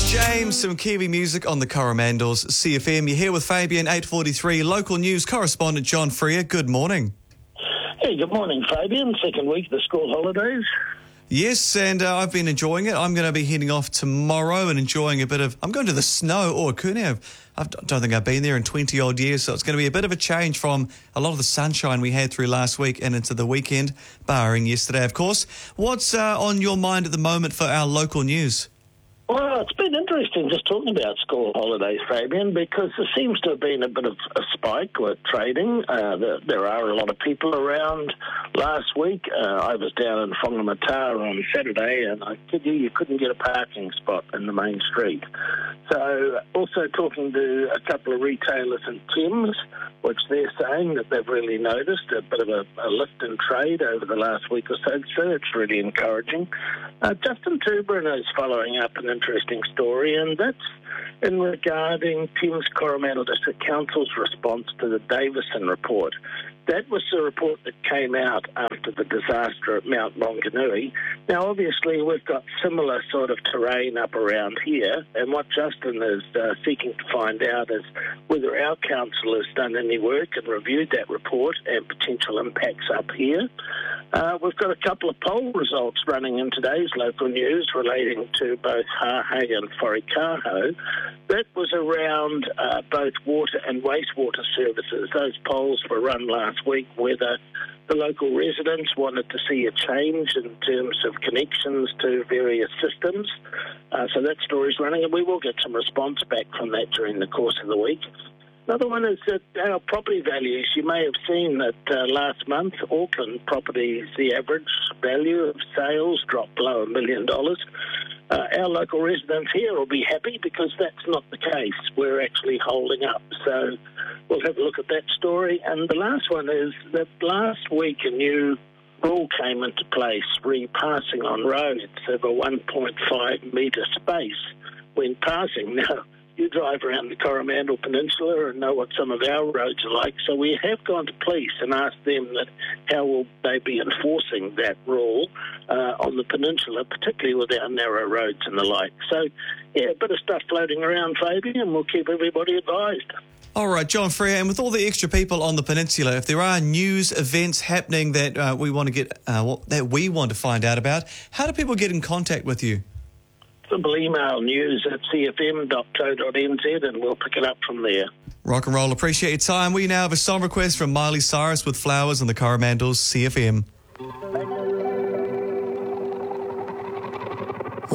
James, some Kiwi music on the Coromandels CFM. You're here with Fabian, 8:43. Local news correspondent John Freer. Good morning. Hey, good morning, Fabian. Second week of the school holidays. Yes, and I've been enjoying it. I'm going to be heading off tomorrow and enjoying a bit of... I'm going to the snow or Kurnia. I don't think I've been there in 20-odd years, so it's going to be a bit of a change from a lot of the sunshine we had through last week and into the weekend, barring yesterday, of course. What's on your mind at the moment for our local news? Well, it's been interesting just talking about school holidays, Fabian, because there seems to have been a bit of a spike with trading. There are a lot of people around. Last week, I was down in Whangamata on Saturday, and I kid you couldn't get a parking spot in the main street. So, also talking to a couple of retailers in Thames, which they're saying that they've really noticed a bit of a lift in trade over the last week or so. So it's really encouraging. Justin Tubrin is following up an interesting story, and that's in regarding Thames Coromandel District Council's response to the Davison report. That was the report that came out after the disaster at Mount Maunganui. Now, obviously, we've got similar sort of terrain up around here, and what Justin is seeking to find out is whether our council has done any work and reviewed that report and potential impacts up here. We've got a couple of poll results running in today's local news relating to both Hahei and Wharikaho. That was around both water and wastewater services. Those polls were run last week, whether the local residents wanted to see a change in terms of connections to various systems. So that story's running, and we will get some response back from that during the course of the week. Another one is that our property values. You may have seen that last month, Auckland properties, the average value of sales dropped below $1 million. Our local residents here will be happy because that's not the case. We're actually holding up. So we'll have a look at that story. And the last one is that last week a new rule came into place, passing on roads of a 1.5 metre space when passing. Now, you drive around the Coromandel Peninsula and know what some of our roads are like. So we have gone to police and asked them that how will they be enforcing that rule on the peninsula, particularly with our narrow roads and the like. So, yeah, a bit of stuff floating around, Fabian, and we'll keep everybody advised. All right, John Freer, and with all the extra people on the peninsula, if there are news events happening that we want to get that we want to find out about, how do people get in contact with you? Simple email news@cfm.co.nz and we'll pick it up from there. Rock and roll, appreciate your time. We now have a song request from Miley Cyrus with Flowers on the Coromandels CFM.